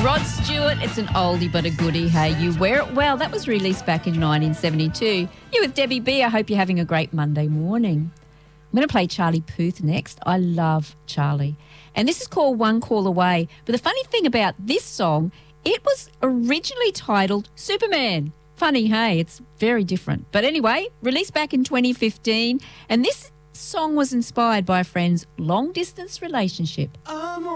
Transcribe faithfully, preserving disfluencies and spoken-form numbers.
Rod Stewart, it's an oldie but a goodie. Hey, you wear it well. That was released back in nineteen seventy-two. You with Debbie B. I hope you're having a great Monday morning. I'm going to play Charlie Puth next. I love Charlie. And this is called One Call Away. But the funny thing about this song, it was originally titled Superman. Funny, hey? It's very different. But anyway, released back in twenty fifteen. And this song was inspired by a friend's long-distance relationship.